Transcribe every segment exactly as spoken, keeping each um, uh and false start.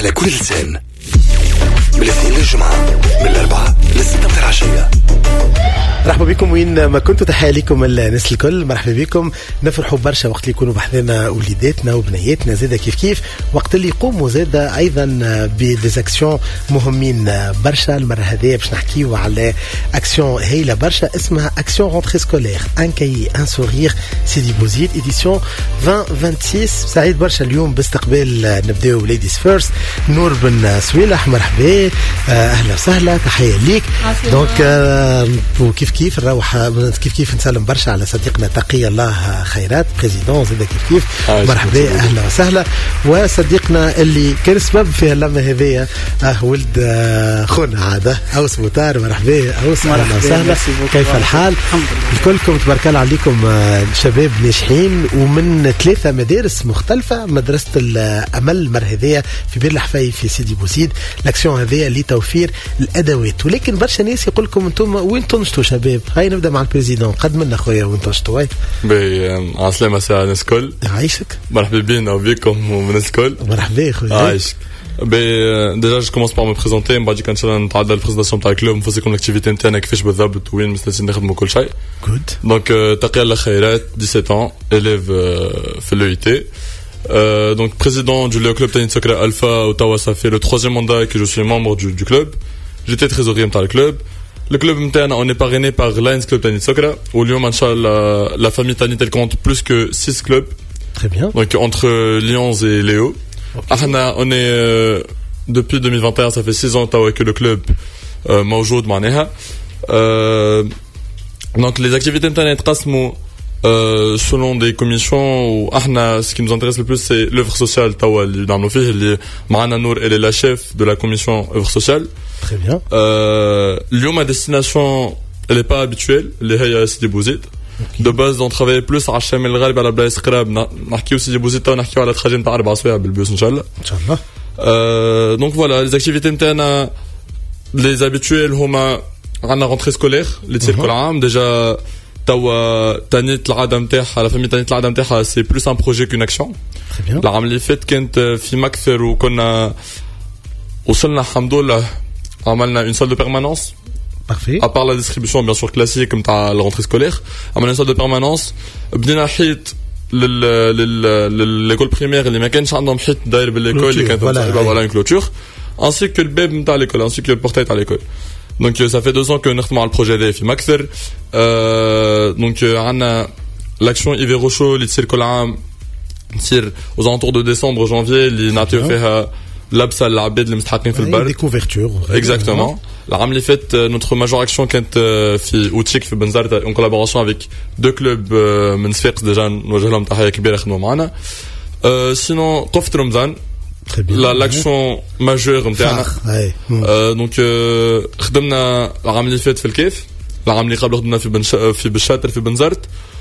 على كل لسان من الاثنين للجمعة من الأربعة للستة متاع العشية. مرحبا بكم وين ما كنتوا، تحية لكم الناس الكل. مرحبا بكم. نفرحوا برشا وقت اللي يكونوا بحذنا وليداتنا وبنياتنا زادا كيف كيف، وقت اللي يقوموا زادا ايضا بديزاكسيون مهمين برشا. المره هذه باش نحكيو على اكسيون هايله برشا اسمها اكسيون رونتري سكولير ان كاي ان سورير سيدي بوزيد اديسيون ألفين وستة وعشرين. سعيد برشا اليوم باستقبال نبداو ليديز فيرست نور بن سويلح. مرحبا، اهلا وسهلا، تحيه ليك. دونك وكيف كيف نروح كيف كيف نسلم برشا على صديقنا تقي الله خيرات بريزيدون زادا كيف كيف. مرحبا، اهلا وسهلا. وصديقنا اللي كان سبب في اللمه هذيا اه ولد خونا عاده اوس موتار. مرحبا اوس، اهلا وسهلا، كيف الحال؟ الكلكم تبارك الله عليكم، شباب ناجحين ومن ثلاثه مدارس مختلفه. مدرسه الامل المره هذيا في بير الحفاي في سيدي بوزيد. الاكسيون هذيا لتوفير الادوات، ولكن برشا ناس يقول لكم انتم وين تنشطوا شباب؟ هاي نبدا مع البريزيدون. قد منا خويا وين تنشطوا؟ هاي بي عسلامة ساعة ناس كل، عايشك، مرحبا بينا وبيكم ومناس كل. مرحبا خويا، عايشك. بي ديجا جو كومونس باغ مي بريزونتي، من بعد ان شاء الله نتعدى البريزونطاسيون تاع الكلوب، نفسكم الاكتيفيتي نتاعنا كيفاش بالضبط وين مستنيين نخدموا كل شيء. جود. دونك تقي الله خيرات دix-sept ans élève في l'E I T. Euh, donc président du club Tennis Soccer Alpha Ottawa, ça fait le troisième mandat que je suis membre du, du club. J'étais trésorier dans le club. Le club interne, on est parrainé par Lions Club Tennis Soccer. Au Lyon, Inch'Allah, la famille Tanit, elle compte plus que six clubs. Très bien. Donc entre Lions et Léo. Okay. On est euh, depuis deux mille vingt et un, ça fait six ans que le club euh, موجود معناها. Euh, donc les activités internet قسموا Euh, selon des commissions où ahna, ce qui nous intéresse le plus c'est l'œuvre sociale tawa اللي نعملوا فيه اللي معنا نور, elle est la chef de la commission œuvre sociale. Très bien. Euh, اليوم à destination elle est pas habituelle اللي هي سيدي بوزيد. De base on travaille plus على الشمال الغربي على بلايص قراب, نحكيو سيدي بوزيد تو نحكيو على تراجي نتاع أربع سوايع بالبوس ان شاء الله. ان شاء الله. Euh, donc voilà les activités نتاعنا les habituels هما عندنا rentrée scolaire اللي تصير كل عام. déjà توا تانيت العادة نتاعها لا فامي تانيت العادة نتاعها سي بلوس ان بروجي كون اكسيون. العام اللي فات كانت في مكثر وكنا وصلنا الحمد لله عملنا اون سال دو بيرمانونس. Parfait. À part la distribution bien sûr classique comme t'as la rentrée scolaire, عملنا une salle de permanence. بدينا حيط لل لل l'école primaire اللي ما كانش عندهم حيط داير بالايكول اللي كانت voilà une clôture, ainsi que le beb نتاع l'école, ainsi que le portail تاع l'école. Donc ça fait deux ans que نخدموا على البروجي هذا في مكثر. Donc عندنا l'action hiver au chaud اللي تصير كل عام, تصير aux alentours de décembre janvier اللي نعطيو فيها لابسه للعباد اللي مستحقين في البرد. ديكوفرتور exactement. العام اللي فات notre major action كانت في اوتشيك في بنزرت en collaboration avec deux clubs من صفاقس. déjà نوجه لهم تحيه كبيره خدموا معنا. sinon قفت رمضان la l'action majeure نتاعنا. دونك خدمنا العام اللي فات في الكيف, العام اللي قبل خدمنا في بنش في بالشاطر في بنزرت.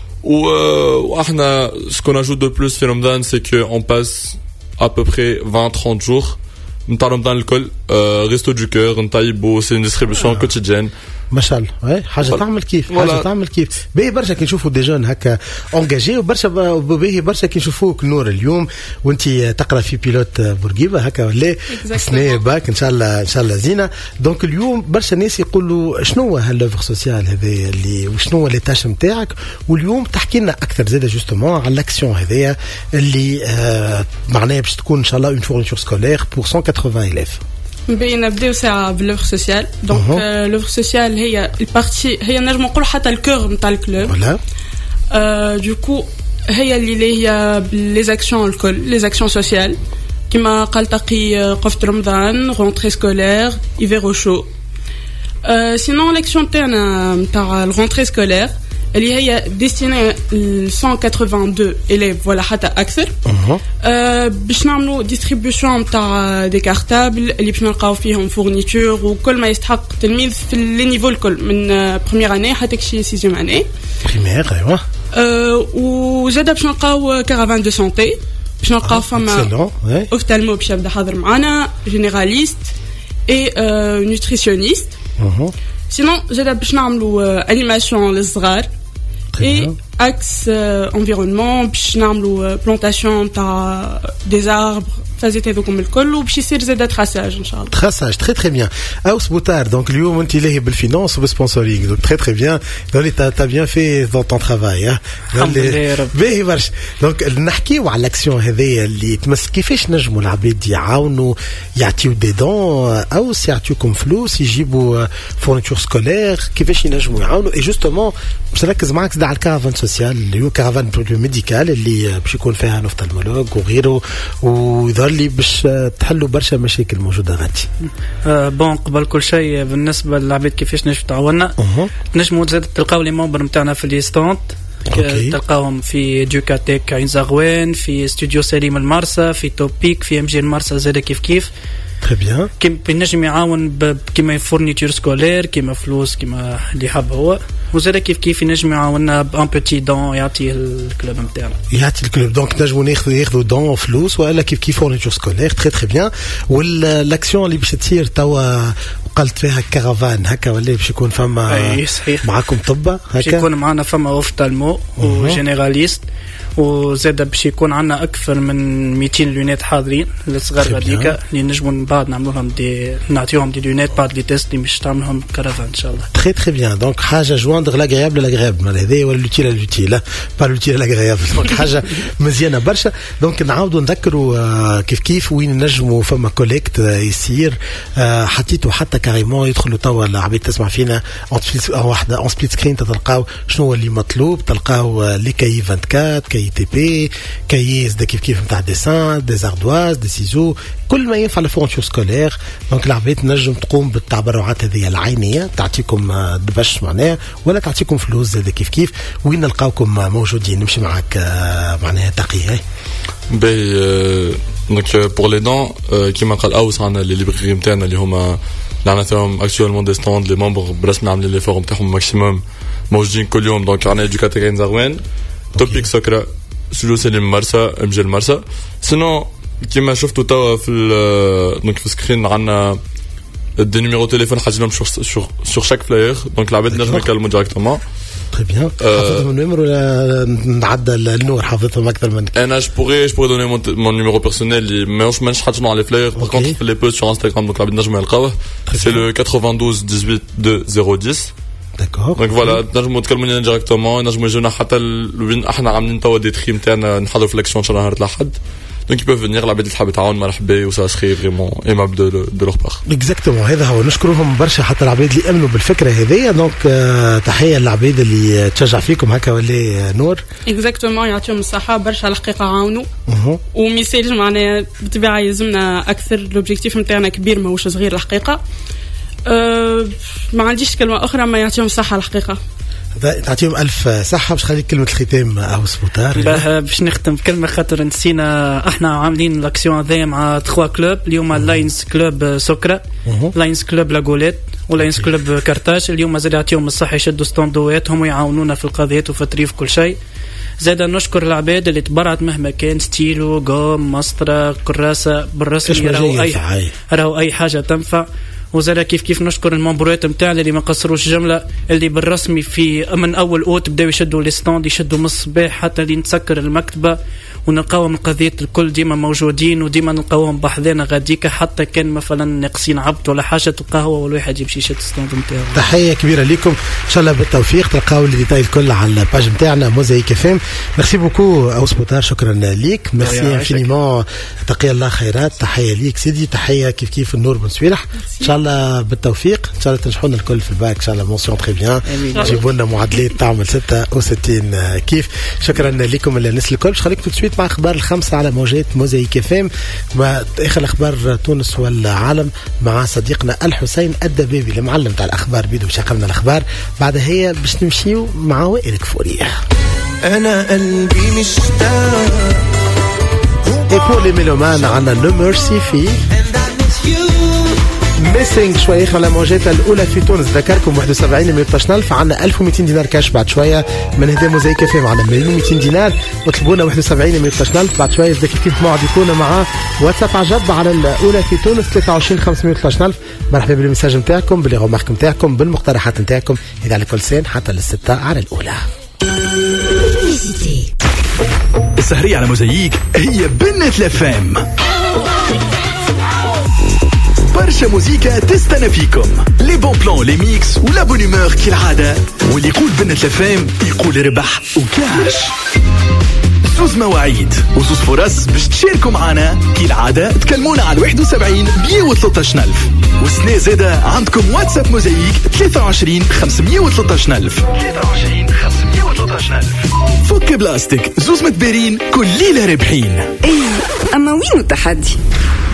واحنا ce qu'on ajoute de plus في رمضان c'est que on passe à peu près vingt à trente jours نتاع رمضان الكل. ريستو دو كور نطيبو, سي ديستريبيسيون كوتيديان ما شاء الله. اي حاجه تعمل كيف حاجه تعمل كيف باهي برشا كي نشوفوا دي جون هكا انجاجي, وبرشا باهي برشا كي نشوفوك نور اليوم وانت تقرا في بيلوت بورقيبه هكا ولا سنه باك ان شاء الله ان شاء الله زينه. دونك اليوم برشا ناس يقولوا شنو هاللوفر سوسيال هذا اللي وشنو لي تاش نتاعك, واليوم تحكي لنا اكثر زاده جوستومون على الاكسيون هذيا اللي آه معناها باش تكون ان شاء الله اون فورنيتور سكولير بور cent quatre-vingts élèves. بين نبداو ساعه باللوفر سوسيال. دونك لوفر سوسيال هي البارتي, هي نجم نقول حتى الكور نتاع الكلوب. فوالا دوكو هي اللي هي لي زاكسيون الكل, لي زاكسيون سوسيال كما قال تقي قفت رمضان, رونتري سكولير, ايفير او شو. سينون لاكسيون تاعنا نتاع الرونتري سكولير اللي هي ديستيني ل cent quatre-vingt-deux élèves ولا حتى اكثر. أه باش نعملوا ديستريبيوشن تاع دي كارتابل اللي باش نلقاو فيهم فورنيتور وكل ما يستحق تلميذ في لي نيفو الكل من بروميير اني حتى شي سيزيام اني بريمير. ايوا أه وزاد باش نلقاو كارافان دو سونتي, باش نلقاو فما اوفتالمو باش يبدا حاضر معنا, جينيراليست اي نوتريسيونيست. سينون زاد باش نعملوا انيماسيون للصغار اي اكس انفيرونمون باش نعملوا بلانتاسيون تاع دي زاربر فازيت هذوكم الكل وباش يصير زاد تراساج ان شاء الله. تراساج تري تري بيان. اوس بوتار دونك اليوم انت لاهي بالفينانس وبالسبونسورينغ دونك تري تري بيان دونك تا بيان في دون طون ترافاي. الحمد لله رب. باهي برشا. دونك نحكيو على الاكسيون هذيا اللي تمس كيفاش نجموا العباد يعاونوا يعطيو دي دون او يعطيوكم فلوس يجيبوا فورنيتور سكولير كيفاش ينجموا يعاونوا. اي جوستومون باش نركز معاك على الكارفان سوسيال اللي هو كارفان ميديكال اللي باش يكون فيها نوفتالمولوج وغيره ويظهر لي باش تحلوا برشا مشاكل موجوده غادي. أه بون قبل كل شيء بالنسبه للعباد كيفاش نجموا تعاونا نجموا زاد تلقاو لي ممبر نتاعنا في لي ستوند تلقاوهم في ديوكاتيك عين زغوان في استوديو سليم المرسى في توبيك في ام جي المرسى زاد كيف كيف. تري بيان. كيما بنجم يعاون كيما فورنيتور سكولير كيما فلوس كيما اللي حاب هو وزاد كيف كيف ينجم يعاوننا بان بوتي دون يعطيه الكلوب نتاعنا يعطي الكلوب دونك نجموا ناخذوا ياخذوا دون فلوس ولا كيف كيف فورنيتور سكولير. تري تري بيان. والاكسيون اللي باش تصير توا قلت فيها كارافان هكا ولا باش يكون فما معاكم طبه هكا باش يكون معنا فما اوفتالمو وجينيراليست وزاد باش يكون عندنا اكثر من مئتين لونات حاضرين الصغار هذيك اللي نجموا من بعد نعملوا لهم دي نعطيهم دي لونات بعد لي تيست اللي باش تعملهم كارافان ان شاء الله. تري تري بيان. دونك حاجه جواندغ لاغريابل لاغريابل هذا ولا لوتيل لوتيل با لوتيل لاغريابل دونك حاجه مزيانه برشا. دونك نعاودوا نذكروا كيف كيف وين نجموا فما كوليكت يصير حطيتوا حتى كاريمون يدخلوا توا العباد تسمع فينا واحده اون سبليت سكرين تلقاو شنو هو اللي مطلوب. تلقاو لي كاي أربعة وعشرين كاي تي بي كايز دا كيف كيف نتاع ديسان دي زاردواز دي سيزو كل ما ينفع للفورنتور سكولير. دونك العباد نجم تقوم بالتبرعات هذه العينيه تعطيكم دبش معناها ولا تعطيكم فلوس زاد كيف كيف. وين نلقاوكم موجودين؟ نمشي معاك معناها تقيه. باهي دونك بور لي دون كيما قال اوس عندنا لي ليبراري نتاعنا اللي هما اللي عندنا فيهم اكشوالمون دي ستوند لي ممبر برسمنا عاملين لي فورم تاعهم ماكسيموم موجودين كل يوم. دونك عندنا ديوكاتيك عين زغوان توبيك سكرة استوديو سليم مرسى ام جي المرسى. سينو كيما شفتوا توا في دونك في سكرين عندنا دي نيميرو تليفون حاجينهم سور سور شاك فلاير دونك العباد نجم يكلموا ديريكتومون. تري بيان. حافظهم النمر ولا نعدى النور حافظهم اكثر منك؟ انا جو بوغي جو بوغي دوني مون نيميرو بيرسونيل اللي ماهوش مانيش حاطينه على الفلاير باغ كونطخ في لي بوست سور انستغرام دونك العباد نجموا يلقاوه سي لو اثنين واثنين ثمانية عشرة اثنين صفر. داكور دونك فوالا نجموا نتكلموا ديريكتومون نجموا يجونا حتى وين احنا عاملين توا دي تخي نتاعنا نحضروا في لاكسيون ان شاء الله نهار الاحد. دونك يبقى فينير العباد اللي تحب تعاون مرحبا وسا سخي فريمون ايمابل دو دو لور بار. اكزاكتومون هذا هو. نشكرهم برشا حتى العباد اللي امنوا بالفكره هذيا. دونك تحيه للعباد اللي تشجع فيكم هكا ولا نور. اكزاكتومون يعطيهم الصحه برشا الحقيقه عاونوا وميساج معناها بالطبيعه يلزمنا اكثر. لوبجيكتيف نتاعنا كبير ماهوش صغير الحقيقه. أه ما عنديش كلمه اخرى ما يعطيهم الصحه الحقيقه. تعطيهم ألف صحة. باش خليك كلمة الختام أو سبوتار باش نختم بكلمة خاطر نسينا احنا عاملين لاكسيون هذايا مع تخوا كلوب اليوم لاينز كلوب سكرة لاينز كلوب لاغوليت ولاينز كلوب كارتاج. اليوم زاد يعطيهم الصحة يشدوا ستوندوات هم يعاونونا في القضيات وفي التريف كل شيء. زاد نشكر العباد اللي تبرعت مهما كان ستيلو قوم مسطرة كراسة بالرسمي راهو أي راهو أي حاجة تنفع. وزاد كيف كيف نشكر الممبرات نتاعنا اللي ما قصروش جمله اللي بالرسمي في من اول اوت بداو يشدوا لي ستاند يشدوا من الصباح حتى اللي نسكر المكتبه ونلقاوهم القضيه الكل ديما موجودين وديما نلقاوهم بحذانا غاديك حتى كان مثلا ناقصين عبد ولا حاجه تلقاه هو والواحد يمشي يشد ستاند نتاعو. تحيه كبيره لكم ان شاء الله بالتوفيق. تلقاو لي ديتاي الكل على الباج نتاعنا موزايك اف ام. ميرسي بوكو او سبوتار شكرا ليك. ميرسي انفينيمون. تقي الله خيرات. تحيه ليك سيدي. تحيه كيف كيف النور بن سويلح. ان شاء الله بالتوفيق. ان شاء الله تنجحونا الكل في الباك ان شاء الله. مونسيون تري بيان. جيبوا لنا معادلات تعمل ستة وستين كيف. شكرا لكم الناس الكل. باش خليكم تسويت مع اخبار الخمسه على موجات موزايك اف ام واخر اخبار تونس والعالم مع صديقنا الحسين الدبابي المعلم تاع الاخبار بيدو باش يقلنا الاخبار. بعد هي باش نمشيو مع وائل كفوريه. انا قلبي مشتاق. ايبو لي ميلومان عندنا نو ميرسي في ميسينج شويه على موجات الاولى في تونس. ذكركم واحد وسبعين مية ألف عندنا ألف ومئتين دينار كاش. بعد شويه من هدا موزايك فيهم عندنا مليون ومئتين دينار وطلبونا واحد وسبعين مية ألف. بعد شويه كيف كيف موعد يكون مع واتساب عجب على الاولى في تونس ثلاثة وعشرين خمسمية وثلاثة عشر ألف. مرحبا بالمساج نتاعكم باللي غومارك نتاعكم بالمقترحات نتاعكم اذا على كل سين حتى للستة على الاولى. السهرية على موزايك هي بنة لفام. برشا موزيكا تستنى فيكم، لي بون بلان لي ميكس ولا بون هومور كالعادة، واللي يقول بنة لفام يقول ربح وكاش. زوز مواعيد وزوز فرص باش تشاركوا معنا كالعادة. تكلمونا على واحد وسبعين مية وثلاثة ألف، والسنة زادة عندكم واتساب موزايك ثلاثة وعشرين خمسمية وثلاثة ألف ثلاثة وعشرين خمسمية وثلاثة ألف. فك بلاستيك زوز متبارين كل ليلة رابحين. ايه اما وين التحدي؟